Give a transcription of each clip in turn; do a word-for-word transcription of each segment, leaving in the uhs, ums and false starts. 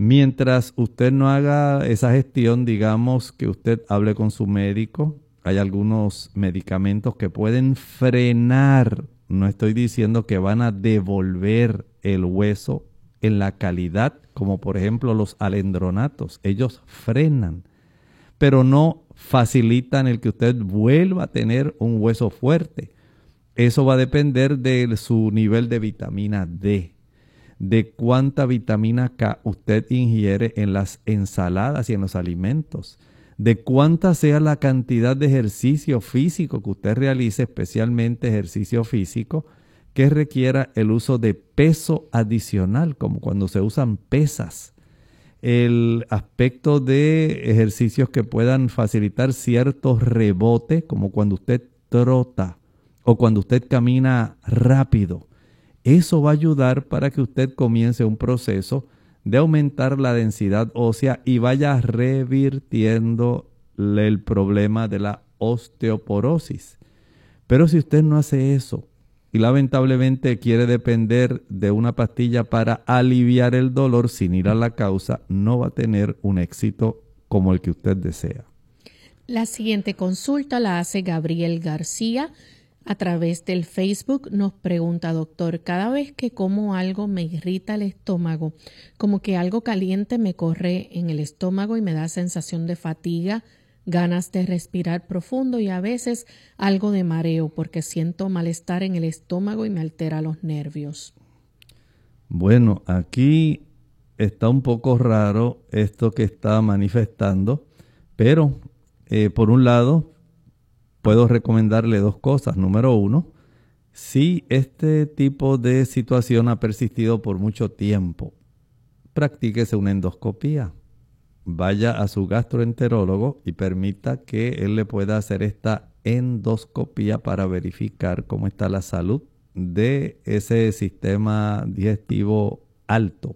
Mientras usted no haga esa gestión, digamos que usted hable con su médico, hay algunos medicamentos que pueden frenar, no estoy diciendo que van a devolver el hueso en la calidad, como por ejemplo los alendronatos, ellos frenan, pero no facilitan el que usted vuelva a tener un hueso fuerte. Eso va a depender de su nivel de vitamina D, de cuánta vitamina K usted ingiere en las ensaladas y en los alimentos, de cuánta sea la cantidad de ejercicio físico que usted realice, especialmente ejercicio físico que requiera el uso de peso adicional, como cuando se usan pesas. El aspecto de ejercicios que puedan facilitar ciertos rebotes, como cuando usted trota o cuando usted camina rápido. Eso va a ayudar para que usted comience un proceso de aumentar la densidad ósea y vaya revirtiendo el problema de la osteoporosis. Pero si usted no hace eso y lamentablemente quiere depender de una pastilla para aliviar el dolor sin ir a la causa, no va a tener un éxito como el que usted desea. La siguiente consulta la hace Gabriel García. A través del Facebook nos pregunta, doctor, cada vez que como algo me irrita el estómago, como que algo caliente me corre en el estómago y me da sensación de fatiga, ganas de respirar profundo y a veces algo de mareo porque siento malestar en el estómago y me altera los nervios. Bueno, aquí está un poco raro esto que está manifestando, pero eh, por un lado, puedo recomendarle dos cosas. Número uno, si este tipo de situación ha persistido por mucho tiempo, practíquese una endoscopía. Vaya a su gastroenterólogo y permita que él le pueda hacer esta endoscopía para verificar cómo está la salud de ese sistema digestivo alto.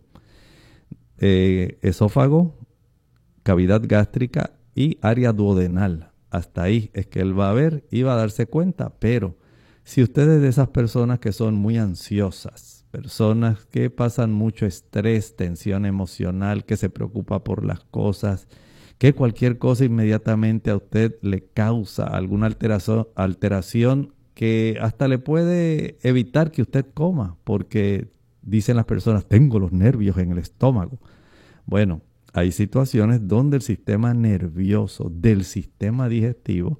Eh, esófago, cavidad gástrica y área duodenal. Hasta ahí es que él va a ver y va a darse cuenta. Pero si usted es de esas personas que son muy ansiosas, personas que pasan mucho estrés, tensión emocional, que se preocupa por las cosas, que cualquier cosa inmediatamente a usted le causa alguna alteración, alteración que hasta le puede evitar que usted coma, porque dicen las personas, tengo los nervios en el estómago. Bueno, hay situaciones donde el sistema nervioso del sistema digestivo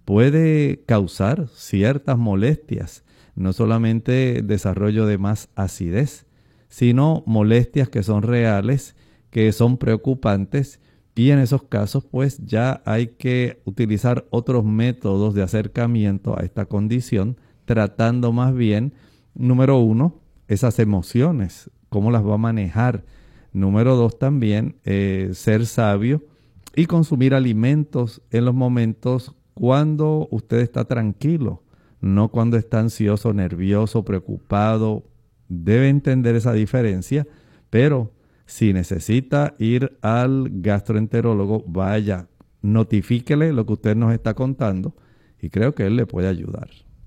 puede causar ciertas molestias, no solamente desarrollo de más acidez, sino molestias que son reales, que son preocupantes, y en esos casos pues ya hay que utilizar otros métodos de acercamiento a esta condición, tratando más bien, número uno, esas emociones, cómo las va a manejar. Número dos también, eh, ser sabio y consumir alimentos en los momentos cuando usted está tranquilo, no cuando está ansioso, nervioso, preocupado. Debe entender esa diferencia, pero si necesita ir al gastroenterólogo, vaya, notifíquele lo que usted nos está contando y creo que él le puede ayudar.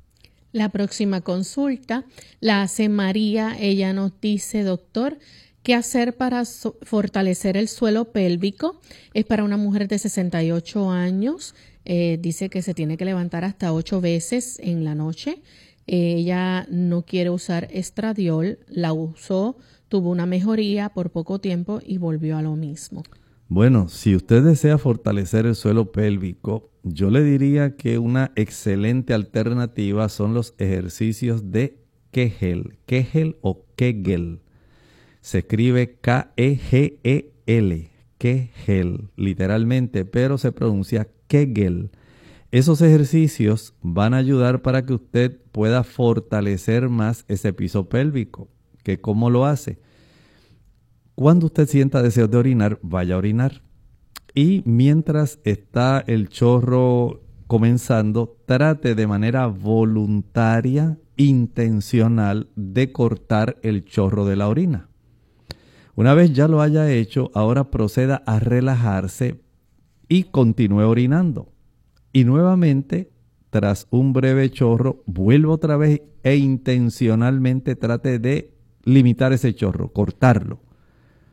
La próxima consulta la hace María. Ella nos dice, doctor, ¿qué hacer para so- fortalecer el suelo pélvico? Es para una mujer de sesenta y ocho años. Eh, dice que se tiene que levantar hasta ocho veces en la noche. Eh, ella no quiere usar estradiol. La usó, tuvo una mejoría por poco tiempo y volvió a lo mismo. Bueno, si usted desea fortalecer el suelo pélvico, yo le diría que una excelente alternativa son los ejercicios de Kegel. Kegel o Kegel. Se escribe K E G E L, Kegel, literalmente, pero se pronuncia Kegel. Esos ejercicios van a ayudar para que usted pueda fortalecer más ese piso pélvico. ¿Que cómo lo hace? Cuando usted sienta deseos de orinar, vaya a orinar. Y mientras está el chorro comenzando, trate de manera voluntaria, intencional, de cortar el chorro de la orina. Una vez ya lo haya hecho, ahora proceda a relajarse y continúe orinando. Y nuevamente, tras un breve chorro, vuelva otra vez e intencionalmente trate de limitar ese chorro, cortarlo.